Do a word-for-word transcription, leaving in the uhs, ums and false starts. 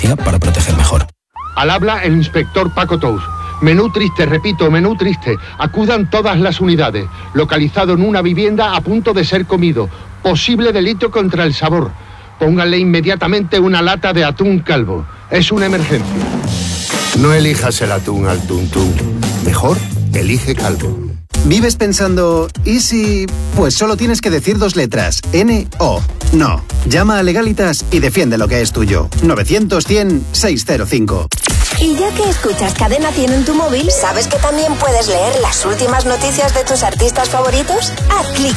tecnología para proteger mejor. Al habla el inspector Paco Tous. Menú triste, repito, menú triste. Acudan todas las unidades. Localizado en una vivienda a punto de ser comido. Posible delito contra el sabor. Pónganle inmediatamente una lata de atún calvo. Es una emergencia. No elijas el atún al tuntún. Mejor, elige calvo. ¿Vives pensando, ¿y si...? Pues solo tienes que decir dos letras, N O. No. Llama a Legalitas y defiende lo que es tuyo. novecientos cien seiscientos cinco. Y ya que escuchas Cadena cien en tu móvil, ¿sabes que también puedes leer las últimas noticias de tus artistas favoritos? Haz clic